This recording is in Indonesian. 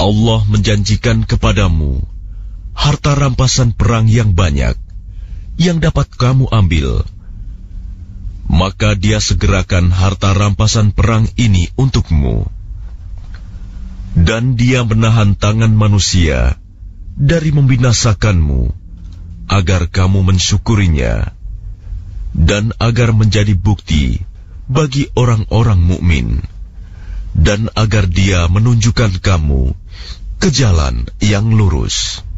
Allah menjanjikan kepadamu harta rampasan perang yang banyak yang dapat kamu ambil, maka Dia segerakan harta rampasan perang ini untukmu. Dan Dia menahan tangan manusia dari membinasakanmu, agar kamu mensyukurinya, dan agar menjadi bukti bagi orang-orang mukmin, dan agar Dia menunjukkan kamu ke jalan yang lurus.